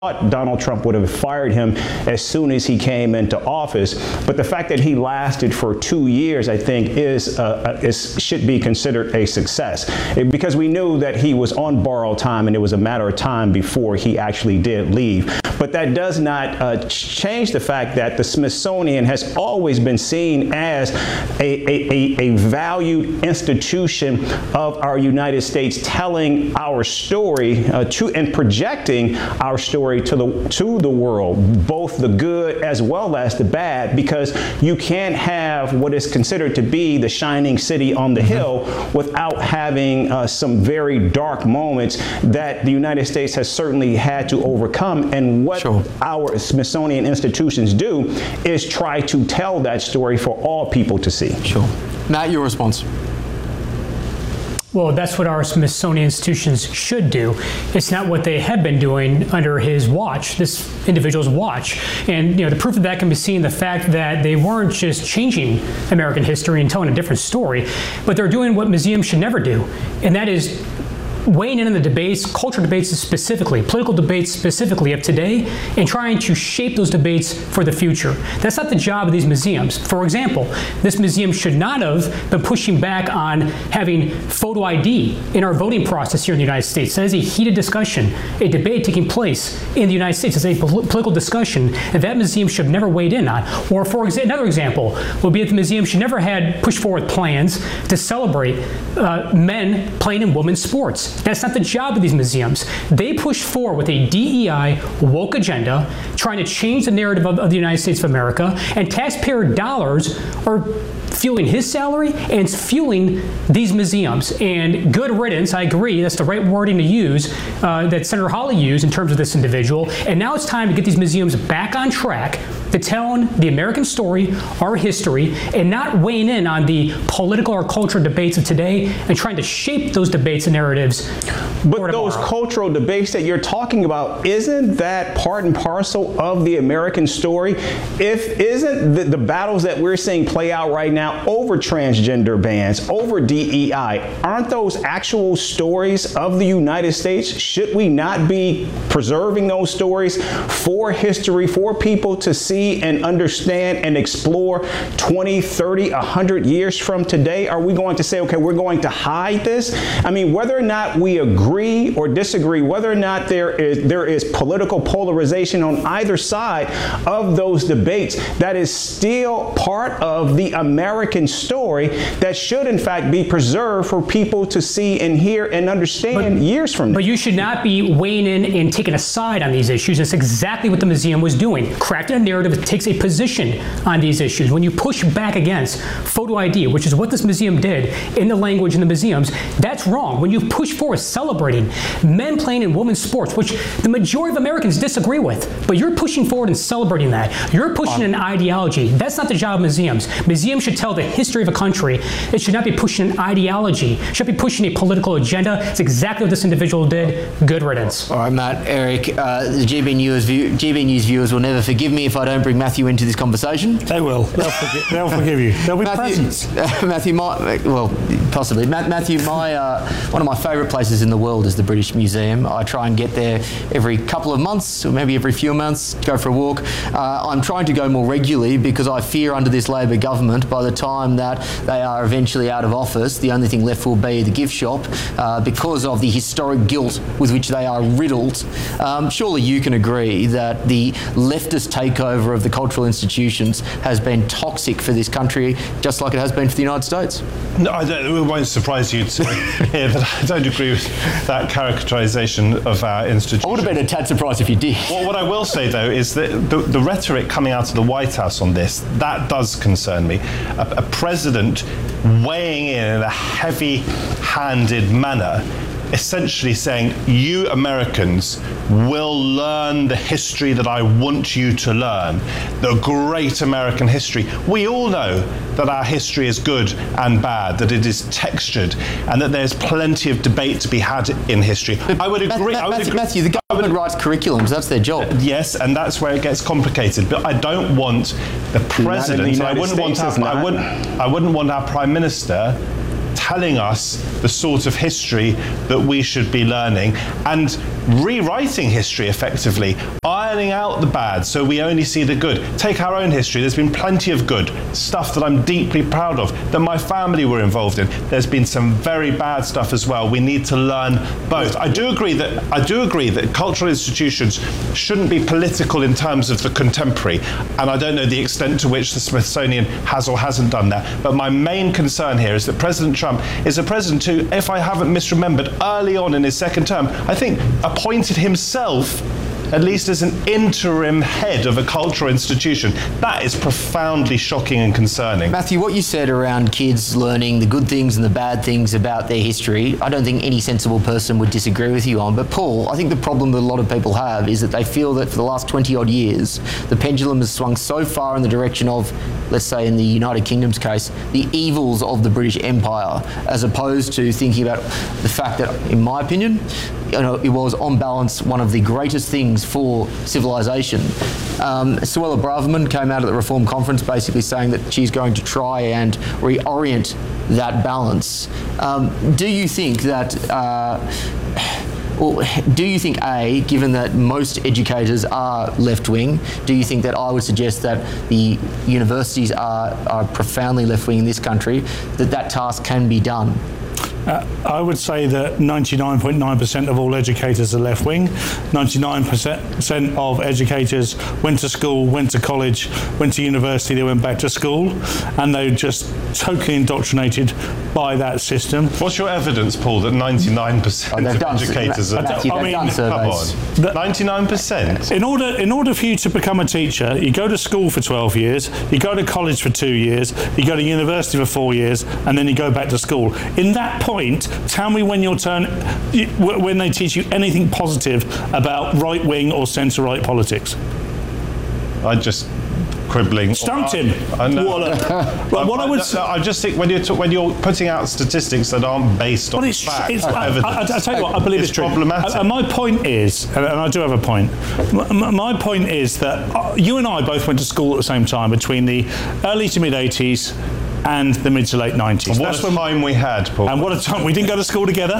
Donald Trump would have fired him as soon as he came into office. But the fact that he lasted for 2 years, I think, should be considered a success, because we knew that he was on borrowed time and it was a matter of time before he actually did leave. But that does not change the fact that the Smithsonian has always been seen as a valued institution of our United States, telling our story and projecting our story to the world, both the good as well as the bad, because you can't have what is considered to be the shining city on the hill without having some very dark moments that the United States has certainly had to overcome. And what our Smithsonian institutions do is try to tell that story for all people to see. Sure. Matt, your response. Well, that's what our Smithsonian institutions should do. It's not what they have been doing under his watch, this individual's watch. And the proof of that can be seen in the fact that they weren't just changing American history and telling a different story, but they're doing what museums should never do, and that is weighing in on the debates, cultural debates specifically, political debates specifically of today, and trying to shape those debates for the future. That's not the job of these museums. For example, this museum should not have been pushing back on having photo ID in our voting process here in the United States. That is a heated discussion, a debate taking place in the United States. It's a political discussion that museum should have never weighed in on. Or for another example would be that the museum should never had pushed forward plans to celebrate men playing in women's sports. That's not the job of these museums. They push forward with a DEI woke agenda, trying to change the narrative of the United States of America, and taxpayer dollars are fueling his salary and it's fueling these museums. And good riddance, I agree, that's the right wording to use, that Senator Hawley used in terms of this individual. And now it's time to get these museums back on track to telling the American story, our history, and not weighing in on the political or cultural debates of today and trying to shape those debates and narratives. But those cultural debates that you're talking about, isn't that part and parcel of the American story? Isn't the battles that we're seeing play out right now over transgender bans, over DEI, aren't those actual stories of the United States? Should we not be preserving those stories for history, for people to see and understand and explore 20, 30, 100 years from today? Are we going to say, okay, we're going to hide this? I mean, whether or not we agree or disagree, whether or not there is political polarization on either side of those debates, that is still part of the American story that should in fact be preserved for people to see and hear and understand years from now. But you should not be weighing in and taking a side on these issues. That's exactly what the museum was doing. Crafting a narrative that takes a position on these issues. When you push back against photo ID, which is what this museum did in the language in the museums, that's wrong. When you push forward celebrating men playing in women's sports, which the majority of Americans disagree with, but you're pushing forward and celebrating that. You're pushing an ideology. That's not the job of museums. Museums should tell the history of a country. It should not be pushing an ideology. It should be pushing a political agenda. It's exactly what this individual did. Good riddance. All right, Matt, Eric, the GB News viewers will never forgive me if I don't bring Matthew into this conversation. They will. They'll forgive you. There'll be presents. Matthew, possibly. Matthew, one of my favourite places in the world is the British Museum. I try and get there every couple of months, or maybe every few months, go for a walk. I'm trying to go more regularly because I fear under this Labor government, by the time that they are eventually out of office, the only thing left will be the gift shop because of the historic guilt with which they are riddled. Surely you can agree that the leftist takeover of the cultural institutions has been toxic for this country, just like it has been for the United States. No, it won't surprise you to hear that I don't agree with that characterisation of our institutions. I would have been a tad surprised if you did. Well, what I will say, though, is that the rhetoric coming out of the White House on this, that does concern me. A president weighing in a heavy-handed manner, essentially saying, you Americans will learn the history that I want you to learn, the great American history. We all know that our history is good and bad, that it is textured, and that there's plenty of debate to be had in history. I would agree. Matthew, the government writes curriculums, that's their job. Yes, and that's where it gets complicated. But I don't want the president, I wouldn't want our Prime Minister telling us the sort of history that we should be learning. And rewriting history effectively, ironing out the bad so we only see the good. Take our own history. There's been plenty of good stuff that I'm deeply proud of, that my family were involved in. There's been some very bad stuff as well. We need to learn both. I do agree that cultural institutions shouldn't be political in terms of the contemporary, and I don't know the extent to which the Smithsonian has or hasn't done that. But my main concern here is that President Trump is a president who, if I haven't misremembered, early on in his second term, I think appointed himself at least as an interim head of a cultural institution. That is profoundly shocking and concerning. Matthew, what you said around kids learning the good things and the bad things about their history, I don't think any sensible person would disagree with you on. But Paul, I think the problem that a lot of people have is that they feel that for the last 20 odd years, the pendulum has swung so far in the direction of, let's say in the United Kingdom's case, the evils of the British Empire, as opposed to thinking about the fact that, in my opinion, it was on balance one of the greatest things for civilization. Suella Braverman came out at the Reform Conference basically saying that she's going to try and reorient that balance. Do you think that A, given that most educators are left-wing, do you think that I would suggest that the universities are profoundly left-wing in this country, that task can be done? I would say that 99.9% of all educators are left-wing. 99% of educators went to school, went to college, went to university, they went back to school, and they were just totally indoctrinated by that system. What's your evidence, Paul, that 99% of educators are... Come on, 99%? In order for you to become a teacher, you go to school for 12 years, you go to college for 2 years, you go to university for 4 years, and then you go back to school. In that point, tell me when when they teach you anything positive about right-wing or centre-right politics. I just quibbling. Stumped him. I just think when you're putting out statistics that aren't based on facts, I tell you what, I believe it's true. Problematic. And my point is, and I do have a point. My point is that you and I both went to school at the same time, between the early to mid 80s and the mid to late 90s. What a time we had, Paul. And what a time. We didn't go to school together.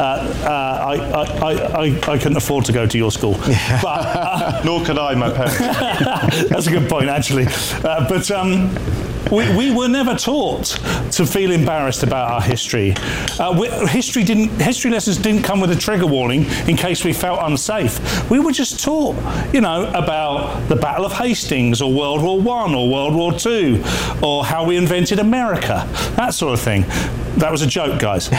I couldn't afford to go to your school. But, nor could I, my parents. That's a good point, actually. We were never taught to feel embarrassed about our history. History lessons didn't come with a trigger warning in case we felt unsafe. We were just taught, about the Battle of Hastings or World War I or World War II or how we invented America, that sort of thing. That was a joke, guys.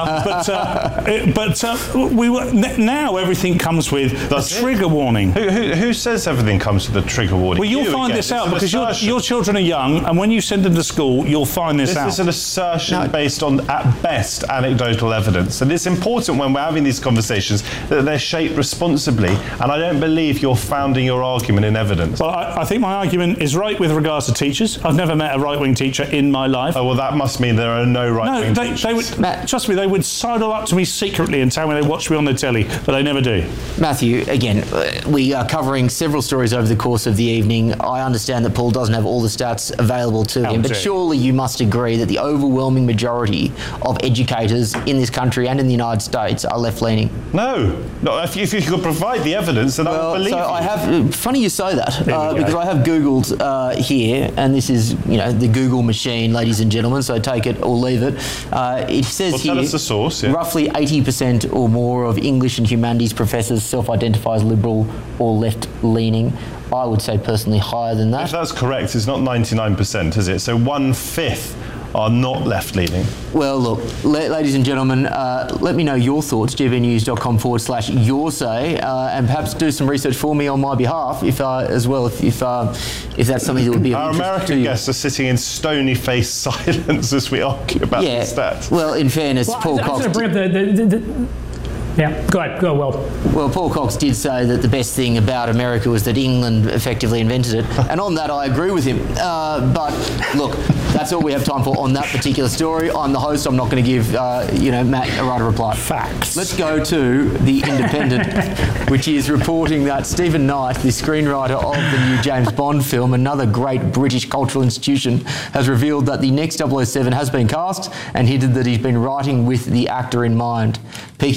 Now everything comes with a trigger warning. Who says everything comes with a trigger warning? Well, you'll find this out because your children are young, and when you send them to school, you'll find this out. This is an assertion based on, at best, anecdotal evidence. And it's important when we're having these conversations that they're shaped responsibly. And I don't believe you're founding your argument in evidence. Well, I think my argument is right with regards to teachers. I've never met a right-wing teacher in my life. Oh, well, that must mean there are no right-wing teachers. They would, trust me, they would sidle up to me secretly and tell me they watched me on the telly, but they never do. Matthew, again, we are covering several stories over the course of the evening. I understand that Paul doesn't have all the stats available to him, but surely you must agree that the overwhelming majority of educators in this country and in the United States are left-leaning. No, if you could provide the evidence, then I would believe you. I have. Funny you say that because I have Googled here, and this is the Google machine, ladies and gentlemen. So take it or leave it. It says here, tell us the source, roughly 80% or more of English and humanities professors self-identify as liberal or left-leaning. I would say personally higher than that. If that's correct, it's not 99%, is it? So 1/5 are not left-leaning. Well, look, ladies and gentlemen, let me know your thoughts, gbnews.com/your say, and perhaps do some research for me on my behalf, if that's something that would be of Our interest American to you. guests are sitting in stony-faced silence as we argue about the stats. Well, in fairness, Paul Cox... I was going to bring up the yeah, go ahead. Go, Will. Well, Paul Cox did say that the best thing about America was that England effectively invented it. And on that, I agree with him. But look, that's all we have time for on that particular story. I'm the host. I'm not going to give, Matt a right of reply. Facts. Let's go to The Independent, which is reporting that Stephen Knight, the screenwriter of the new James Bond film, another great British cultural institution, has revealed that the next 007 has been cast and hinted that he's been writing with the actor in mind. Peaky Blinders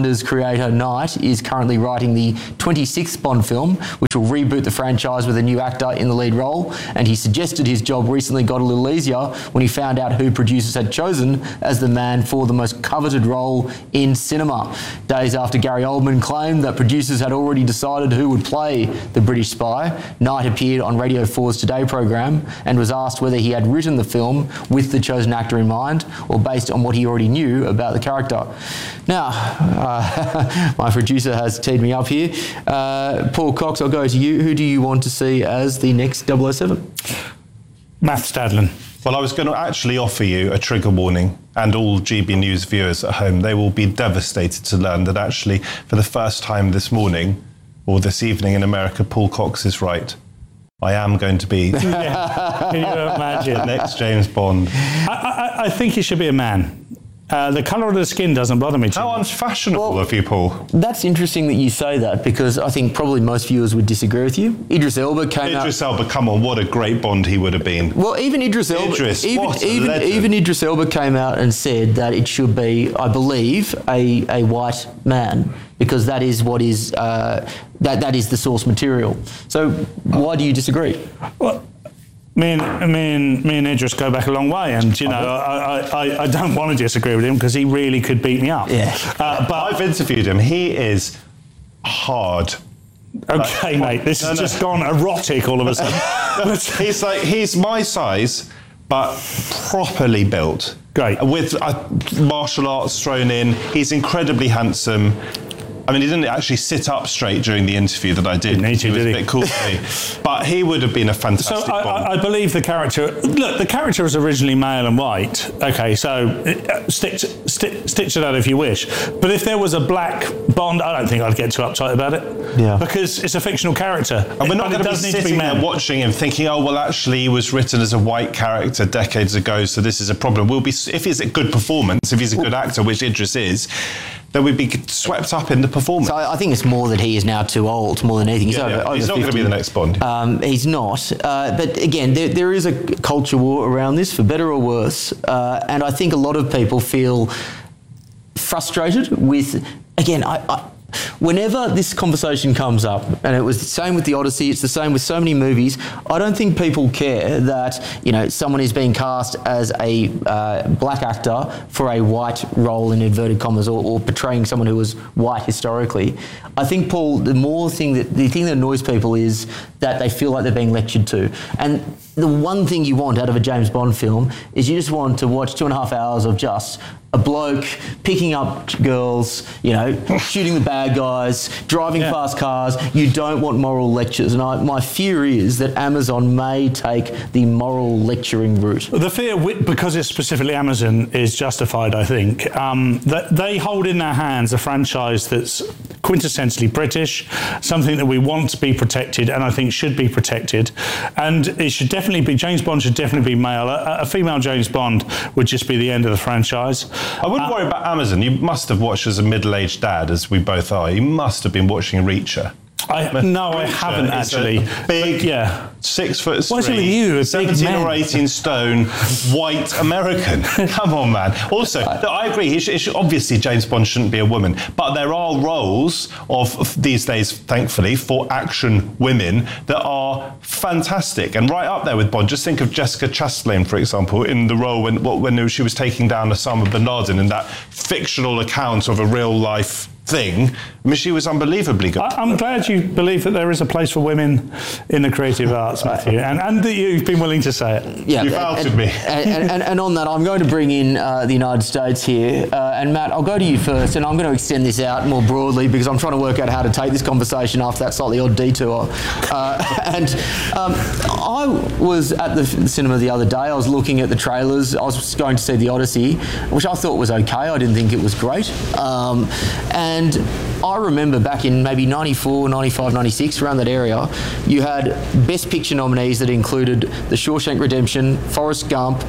Blinders creator Knight is currently writing the 26th Bond film, which will reboot the franchise with a new actor in the lead role, and he suggested his job recently got a little easier when he found out who producers had chosen as the man for the most coveted role in cinema. Days after Gary Oldman claimed that producers had already decided who would play the British spy, Knight appeared on Radio 4's Today program and was asked whether he had written the film with the chosen actor in mind or based on what he already knew about the character. Now, my producer has teed me up here. Paul Cox, I'll go to you. Who do you want to see as the next 007? Matt Stadlen. Well, I was going to actually offer you a trigger warning, and all GB News viewers at home, they will be devastated to learn that actually, for the first time this morning, or this evening in America, Paul Cox is right. I am going to be Can you imagine? the next James Bond. I think he should be a man. The colour of the skin doesn't bother me too How much. unfashionable of you, Paul. That's interesting that you say that, because I think probably most viewers would disagree with you. Idris Elba came out... Idris Elba, come on, what a great Bond he would have been. Well, even Idris Elba, Idris, what a legend. even Idris Elba came out and said that it should be, I believe, a white man, because that is what is that is the source material. So why do you disagree? Well, me and Idris go back a long way, and you know I don't want to disagree with him because he really could beat me up. Yeah. But I've interviewed him. He is hard. okay, mate, this has just gone erotic all of a sudden. He's my size, but properly built. Great. With martial arts thrown in. He's incredibly handsome. I mean, he didn't actually sit up straight during the interview that I did. Didn't need to, he was did a he? bit cool to me. But he would have been a fantastic So Bond. I believe the character. Look, the character was originally male and white. Okay, so stitch it out if you wish. But if there was a black Bond, I don't think I'd get too uptight about it. Yeah. Because it's a fictional character. And we're not But going to be sitting there watching him thinking, oh, well, actually, he was written as a white character decades ago, so this is a problem. We'll be, if he's a good performance, if he's a good actor, which Idris is, then we'd be swept up in the performance. So I think it's more that he is now too old, more than anything. He's over He's not going to 50. be the next Bond. He's not. But again, there is a culture war around this, for better or worse. And I think a lot of people feel frustrated with, again, whenever this conversation comes up, and it was the same with The Odyssey, it's the same with so many movies, I don't think people care that, you know, someone is being cast as a black actor for a white role in inverted commas, or portraying someone who was white historically. I think, Paul, the thing that annoys people is that they feel like they're being lectured to. And the one thing you want out of a James Bond film is you just want to watch 2.5 hours of just a bloke picking up girls, you know, shooting the bad guys, driving fast cars. You don't want moral lectures. And my fear is that Amazon may take the moral lecturing route. The fear, because it's specifically Amazon, is justified, I think. That they hold in their hands a franchise that's quintessentially British, something that we want to be protected, and I think should be protected. And it should definitely be, James Bond should definitely be male. A female James Bond would just be the end of the franchise. I wouldn't worry about Amazon. You must have watched, as a middle-aged dad, as we both are, you must have been watching Reacher. I haven't It's actually. a big, 6 foot What's it with you, a big 17 man? or 18 stone, white American. Come on, man. Also, I agree. Obviously, James Bond shouldn't be a woman, but there are roles of these days, thankfully, for action women that are fantastic and right up there with Bond. Just think of Jessica Chastain, for example, in the role when she was taking down Osama bin Laden in that fictional account of a real life thing. I mean, she was unbelievably good. I'm glad you believe that there is a place for women in the creative arts, Matthew, and that you've been willing to say it. Yeah, You've outed me. And on that, I'm going to bring in the United States here. And Matt, I'll go to you first, and I'm going to extend this out more broadly because I'm trying to work out how to take this conversation after that slightly odd detour. I was at the cinema the other day. I was looking at the trailers. I was going to see The Odyssey, which I thought was okay. I didn't think it was great. And I remember back in maybe 94, 95, 96, around that area, you had Best Picture nominees that included The Shawshank Redemption, Forrest Gump,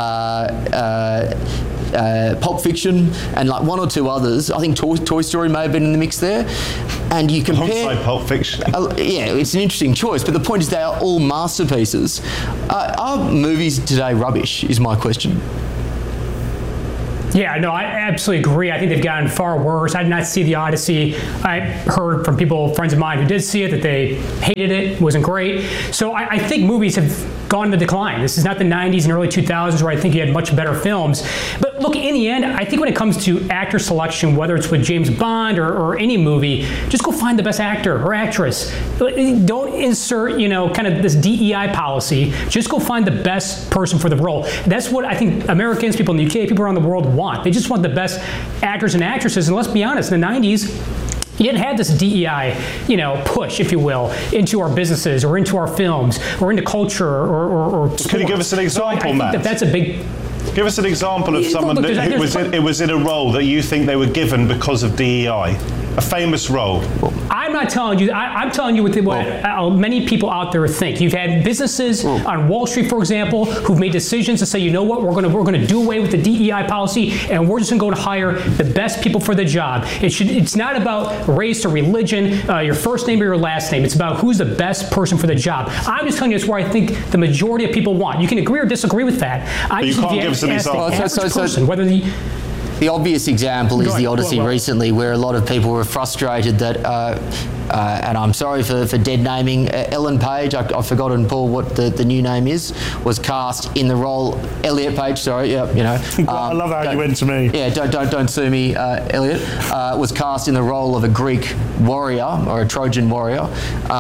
Pulp Fiction, and like one or two others. I think Toy Story may have been in the mix there. And you compare... Alongside Pulp Fiction. Yeah, it's an interesting choice, but the point is they are all masterpieces. Are movies today rubbish, is my question. Yeah, no, I absolutely agree. I think they've gotten far worse. I did not see The Odyssey. I heard from friends of mine who did see it, that they hated it, wasn't great. So I think movies have gone in the decline. This is not the 90s and early 2000s where I think you had much better films. But look, in the end, I think when it comes to actor selection, whether it's with James Bond or any movie, just go find the best actor or actress. Don't insert, kind of this DEI policy. Just go find the best person for the role. That's what I think Americans, people in the UK, people around the world want. They just want the best actors and actresses. And let's be honest, in the 90s, you didn't have this DEI, push, if you will, into our businesses or into our films or into culture or sports. Could you give us an example, Matt? That's a big... Give us an example of someone who was in a role that you think they were given because of DEI. A famous role. I'm not telling you. I'm telling you what many people out there think. You've had businesses on Wall Street, for example, who've made decisions to say, you know what, we're going to do away with the DEI policy, and we're just going to go to hire the best people for the job. It's not about race or religion, your first name or your last name. It's about who's the best person for the job. I'm just telling you, it's where I think the majority of people want. You can agree or disagree with that. But you can't give us an example. The obvious example is The Odyssey recently, where a lot of people were frustrated that, and I'm sorry for dead naming, Ellen Page, I've forgotten, Paul, what the new name is, was cast in the role, Elliot Page, sorry, I love how you went to me. Yeah, don't sue me, Elliot, was cast in the role of a Greek warrior, or a Trojan warrior.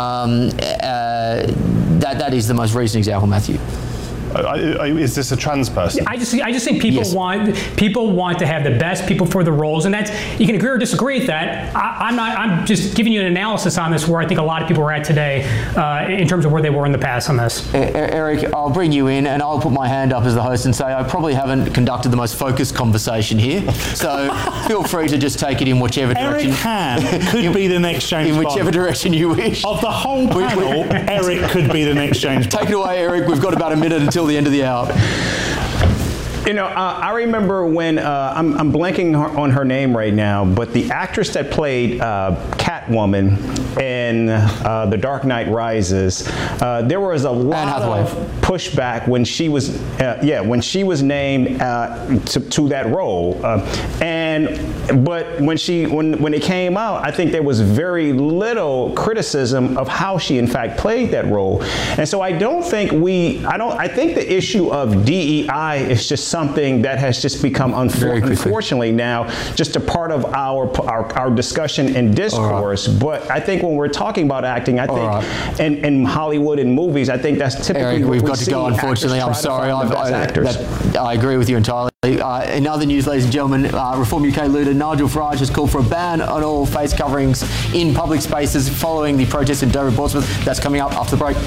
That is the most recent example, Matthew. Is this a trans person? I just think people want to have the best people for the roles, and that's, you can agree or disagree with that. I'm just giving you an analysis on this where I think a lot of people are at today in terms of where they were in the past on this. Eric, I'll bring you in and I'll put my hand up as the host and say I probably haven't conducted the most focused conversation here, so feel free to just take it in whichever direction. Eric Han could be the next James Bond. In whichever direction you wish. Of the whole panel, Eric could be the next James Bond. Take it away, Eric. We've got about a minute until the end of the hour. I remember when, I'm blanking on her name right now, but the actress that played Catwoman in The Dark Knight Rises, there was a lot of pushback when she was, named to that role, but when it came out, I think there was very little criticism of how she in fact played that role, and so I think the issue of DEI is just something that has just become unfortunately now just a part of our discussion and discourse. Right. But I think when we're talking about acting, I think in Hollywood and movies, I think that's typically Eric, we've got to go. Unfortunately, I'm sorry. I agree with you entirely. In other news, ladies and gentlemen, Reform UK leader Nigel Farage has called for a ban on all face coverings in public spaces following the protests in Dover, Portsmouth. That's coming up after the break.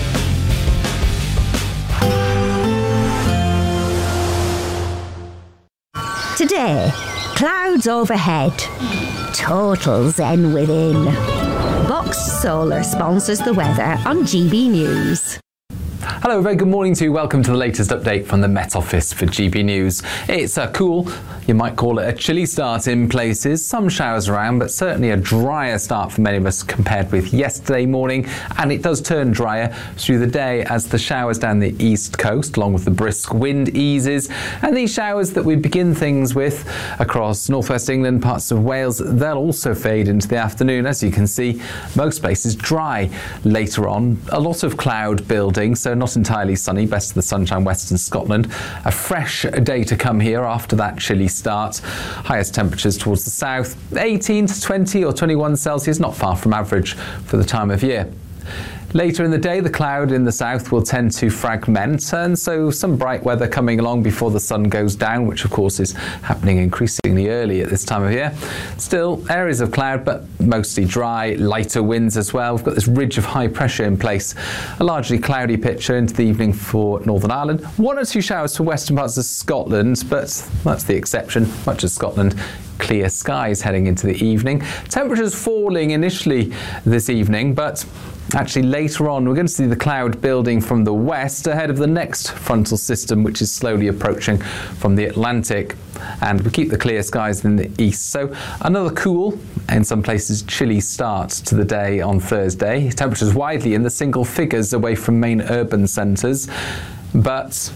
Today, clouds overhead, total zen within. Box Solar sponsors the weather on GB News. Hello, very good morning to you. Welcome to the latest update from the Met Office for GB News. It's a cool, you might call it a chilly start in places. Some showers around, but certainly a drier start for many of us compared with yesterday morning. And it does turn drier through the day as the showers down the east coast, along with the brisk wind, eases. And these showers that we begin things with across northwest England, parts of Wales, they'll also fade into the afternoon. As you can see, most places dry later on. A lot of cloud building, so not entirely sunny, best of the sunshine western Scotland. A fresh day to come here after that chilly start. Highest temperatures towards the south, 18 to 20 or 21 Celsius, not far from average for the time of year. Later in the day, the cloud in the south will tend to fragment, and so some bright weather coming along before the sun goes down, which of course is happening increasingly early at this time of year. Still, areas of cloud, but mostly dry, lighter winds as well. We've got this ridge of high pressure in place. A largely cloudy picture into the evening for Northern Ireland. One or two showers for western parts of Scotland, but that's the exception. Much of Scotland, clear skies heading into the evening. Temperatures falling initially this evening, but actually later on we're going to see the cloud building from the west ahead of the next frontal system, which is slowly approaching from the Atlantic, and we keep the clear skies in the east. So another cool, in some places chilly start to the day on Thursday. Temperatures widely in the single figures away from main urban centres, but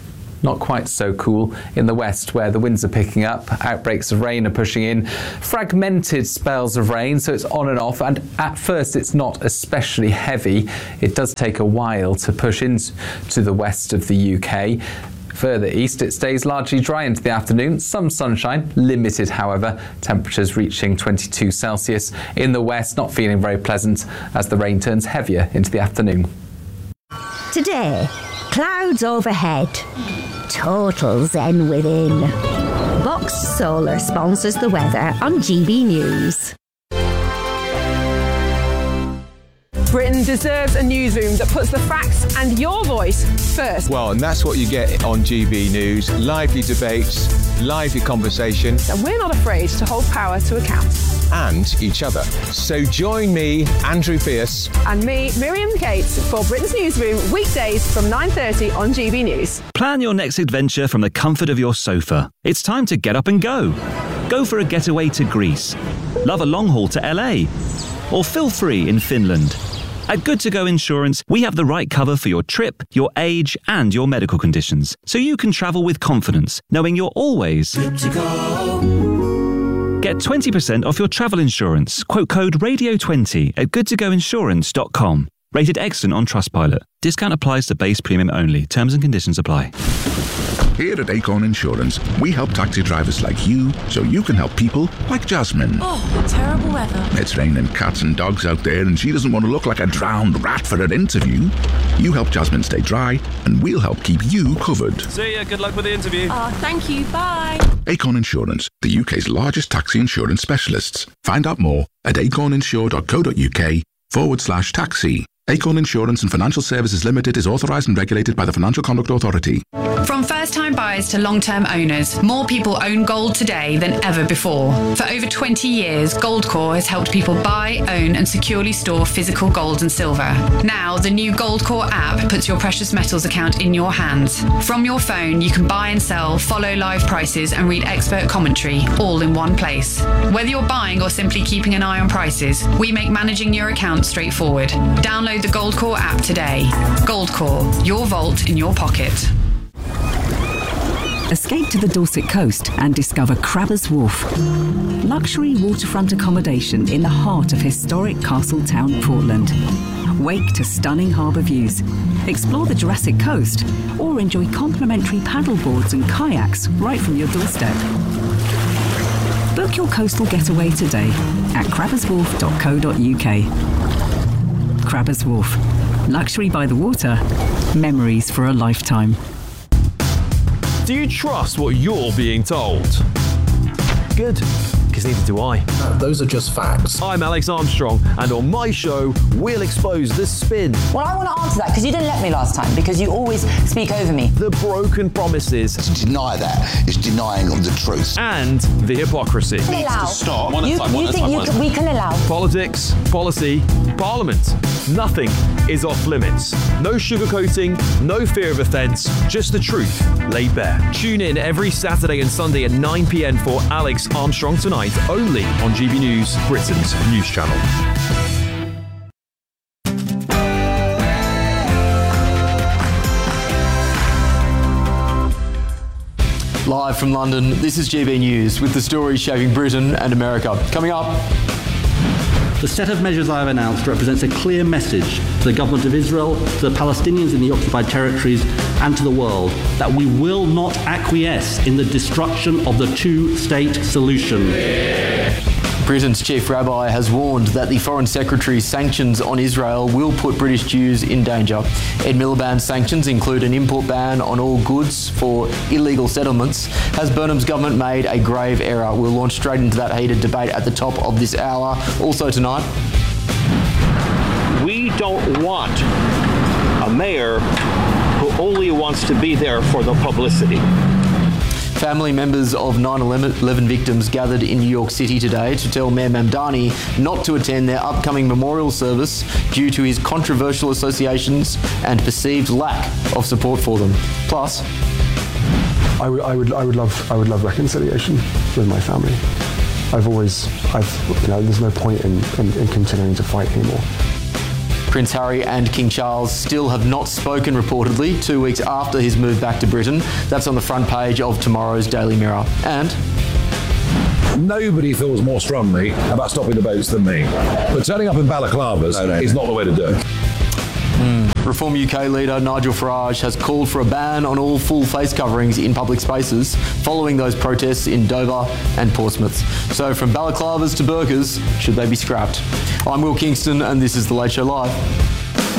not quite so cool in the west, where the winds are picking up, outbreaks of rain are pushing in, fragmented spells of rain, so it's on and off, and at first it's not especially heavy. It does take a while to push into the west of the UK. Further east, it stays largely dry into the afternoon. Some sunshine, limited however. Temperatures reaching 22 Celsius. In the west, not feeling very pleasant as the rain turns heavier into the afternoon. Today, clouds overhead. Total zen within. Box Solar sponsors the weather on GB News. Britain deserves a newsroom that puts the facts and your voice first. Well, and that's what you get on GB News. Lively debates, lively conversation. And we're not afraid to hold power to account. And each other. So join me, Andrew Pierce. And me, Miriam Cates, for Britain's Newsroom, weekdays from 9:30 on GB News. Plan your next adventure from the comfort of your sofa. It's time to get up and go. Go for a getaway to Greece. Love a long haul to LA. Or feel free in Finland. At Good To Go Insurance, we have the right cover for your trip, your age, and your medical conditions, so you can travel with confidence, knowing you're always good to go. Get 20% off your travel insurance. Quote code RADIO20 at goodtogoinsurance.com. Rated excellent on Trustpilot. Discount applies to base premium only. Terms and conditions apply. Here at Acorn Insurance, we help taxi drivers like you so you can help people like Jasmine. Oh, terrible weather. It's raining cats and dogs out there and she doesn't want to look like a drowned rat for her interview. You help Jasmine stay dry and we'll help keep you covered. See ya, good luck with the interview. Oh, thank you, bye. Acorn Insurance, the UK's largest taxi insurance specialists. Find out more at acorninsure.co.uk/taxi. Acorn Insurance and Financial Services Limited is authorised and regulated by the Financial Conduct Authority. From first-time buyers to long-term owners, more people own gold today than ever before. For over 20 years, Goldcore has helped people buy, own and securely store physical gold and silver. Now, the new Goldcore app puts your precious metals account in your hands. From your phone, you can buy and sell, follow live prices and read expert commentary, all in one place. Whether you're buying or simply keeping an eye on prices, we make managing your account straightforward. Download the Goldcore app today. Goldcore, your vault in your pocket. Escape to the Dorset coast and discover Crabbers Wharf. Luxury waterfront accommodation in the heart of historic Castletown, Portland. Wake to stunning harbour views. Explore the Jurassic Coast or enjoy complimentary paddleboards and kayaks right from your doorstep. Book your coastal getaway today at crabberswharf.co.uk. Crabbers Wharf. Luxury by the water. Memories for a lifetime. Do you trust what you're being told? Good, because neither do I. Those are just facts. I'm Alex Armstrong, and on my show, we'll expose the spin. Well, I want to answer that, because you didn't let me last time, because you always speak over me. The broken promises. To deny that is denying of the truth. And the hypocrisy. Needs to stop. We can allow. Politics, policy, parliament. Nothing is off limits. No sugarcoating, no fear of offence, just the truth laid bare. Tune in every Saturday and Sunday at 9 p.m. for Alex Armstrong Tonight, only on GB News, Britain's news channel. Live from London, this is GB News with the stories shaping Britain and America. Coming up. The set of measures I have announced represents a clear message to the government of Israel, to the Palestinians in the occupied territories, and to the world that we will not acquiesce in the destruction of the two-state solution. Britain's chief rabbi has warned that the Foreign Secretary's sanctions on Israel will put British Jews in danger. Ed Miliband's sanctions include an import ban on all goods for illegal settlements. Has Burnham's government made a grave error? We'll launch straight into that heated debate at the top of this hour. Also tonight, we don't want a mayor who only wants to be there for the publicity. Family members of 9/11 victims gathered in New York City today to tell Mayor Mamdani not to attend their upcoming memorial service due to his controversial associations and perceived lack of support for them. Plus, I would love reconciliation with my family. There's no point in continuing to fight anymore. Prince Harry and King Charles still have not spoken reportedly 2 weeks after his move back to Britain. That's on the front page of tomorrow's Daily Mirror. And nobody feels more strongly about stopping the boats than me. But turning up in balaclavas is not the way to do it. Reform UK leader Nigel Farage has called for a ban on all full face coverings in public spaces following those protests in Dover and Portsmouth. So from balaclavas to burqas, should they be scrapped? I'm Will Kingston and this is The Late Show Live.